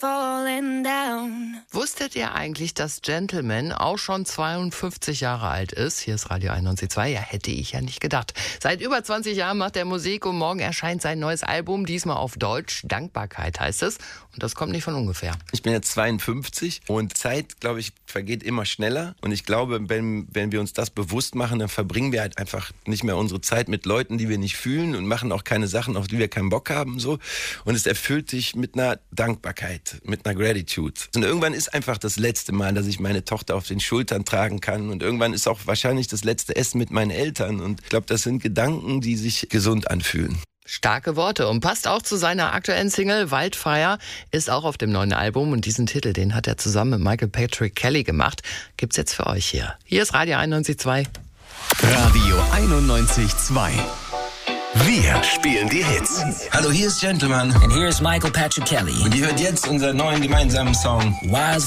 falling down. Wusstet ihr eigentlich, dass Gentleman auch schon 52 Jahre alt ist? Hier ist Radio 91.2. Ja, hätte ich ja nicht gedacht. Seit über 20 Jahren macht er Musik und morgen erscheint sein neues Album, diesmal auf Deutsch. Dankbarkeit heißt es. Und das kommt nicht von ungefähr. Ich bin jetzt 52 und Zeit, glaube ich, vergeht immer schneller. Und ich glaube, wenn wir uns das bewusst machen, dann verbringen wir halt einfach nicht mehr unsere Zeit mit Leuten, die wir nicht fühlen und machen auch keine Sachen, auf die wir keinen Bock haben. So. Und es erfüllt dich mit einer Dankbarkeit, mit einer Gratitude. Und irgendwann ist einfach das letzte Mal, dass ich meine Tochter auf den Schultern tragen kann. Und irgendwann ist auch wahrscheinlich das letzte Essen mit meinen Eltern. Und ich glaube, das sind Gedanken, die sich gesund anfühlen. Starke Worte und passt auch zu seiner aktuellen Single Wildfire, ist auch auf dem neuen Album und diesen Titel, den hat er zusammen mit Michael Patrick Kelly gemacht, gibt's jetzt für euch hier. Hier ist Radio 91.2. Radio 91.2. Wir spielen die Hits. Hallo, hier ist Gentleman. And here is Michael Patrick Kelly. Und ihr hört jetzt unseren neuen gemeinsamen Song. Wild